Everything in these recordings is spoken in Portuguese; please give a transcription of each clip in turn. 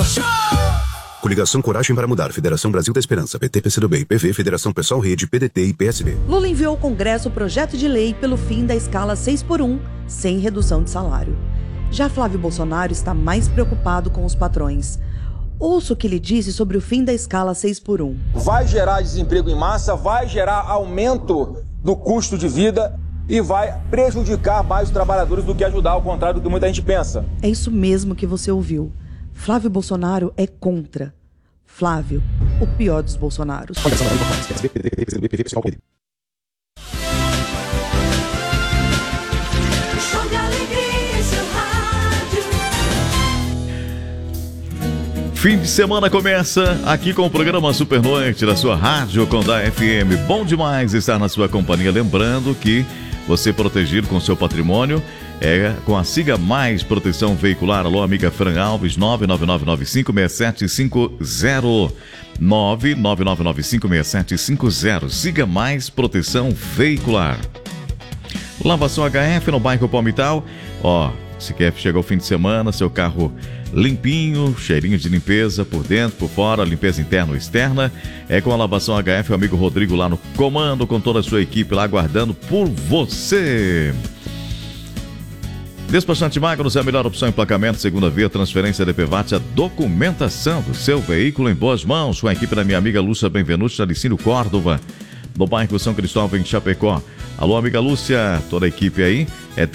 Coligação Coragem para Mudar, Federação Brasil da Esperança, PT, PCdoB, PV, Federação Pessoal Rede, PDT e PSB. Lula enviou ao Congresso o projeto de lei pelo fim da escala 6x1, sem redução de salário. Já Flávio Bolsonaro está mais preocupado com os patrões. Ouça o que ele disse sobre o fim da escala 6x1. Vai gerar desemprego em massa, vai gerar aumento do custo de vida e vai prejudicar mais os trabalhadores do que ajudar, ao contrário do que muita gente pensa. É isso mesmo que você ouviu. Flávio Bolsonaro é contra. Flávio, o pior dos Bolsonaros. Fim de semana começa aqui com o programa Super Noite da sua Rádio Condá FM. Bom demais estar na sua companhia. Lembrando que você protegido com seu patrimônio é com a Siga Mais Proteção Veicular. Alô, amiga Fran Alves, 999956750. 999956750. Siga Mais Proteção Veicular. Lavação HF no bairro Palmital. Ó, se quer chegar o fim de semana, seu carro limpinho, cheirinho de limpeza por dentro, por fora, limpeza interna ou externa, é com a Lavação HF, o amigo Rodrigo lá no comando, com toda a sua equipe lá aguardando por você. Despachante Magros é a melhor opção em emplacamento, segunda via, transferência de DPVAT, a documentação do seu veículo em boas mãos, com a equipe da minha amiga Lúcia Benvenuti, da Licínio Córdova, no bairro São Cristóvão, em Chapecó. Alô, amiga Lúcia, toda a equipe aí, é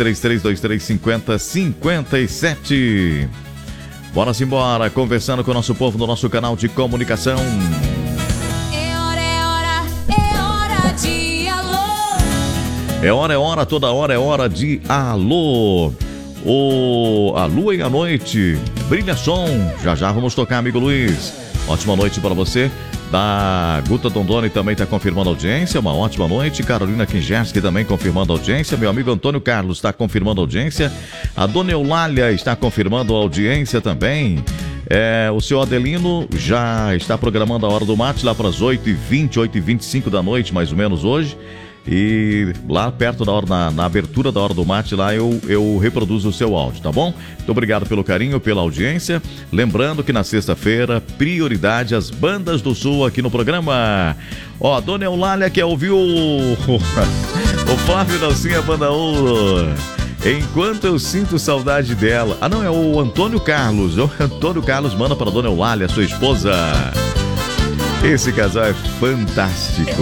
33235057. Bora-se embora, conversando com o nosso povo no nosso canal de comunicação. É hora de alô. É hora, toda hora é hora de alô. A lua e a noite, brilha som. Já vamos tocar, amigo Luiz. Ótima noite para você. Da Guta Dondoni também está confirmando a audiência. Uma ótima noite. Carolina Kingerski também confirmando a audiência. Meu amigo Antônio Carlos está confirmando a audiência. A dona Eulália está confirmando a audiência também. O seu Adelino já está programando a hora do mate lá para as 8h20, 8h25 da noite, mais ou menos hoje. E lá perto da hora, na abertura da hora do mate, lá eu reproduzo o seu áudio, tá bom? Muito obrigado pelo carinho, pela audiência. Lembrando que na sexta-feira, prioridade às bandas do Sul aqui no programa. Ó, a dona Eulália quer ouvir o Flávio Dalcinha Banda Ouro. Enquanto eu sinto saudade dela. Ah, não, é o Antônio Carlos. O Antônio Carlos manda para a dona Eulália, sua esposa. Esse casal é fantástico.